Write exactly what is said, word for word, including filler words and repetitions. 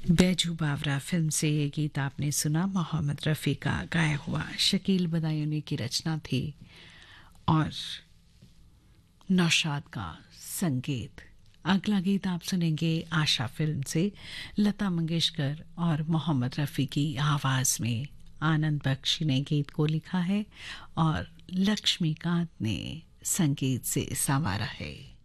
बैजू बावरा film से ये गीत आपने सुना। मोहम्मद रफ़ी का गाया हुआ, शकील बदायूनी की रचना थी और नौशाद का संगीत। अगला गीत आप सुनेंगे आशा फिल्म से, लता मंगेशकर और मोहम्मद रफ़ी की आवाज़ में। आनंद बख्शी ने गीत को लिखा है और लक्ष्मीकांत ने संगीत से संवारा है।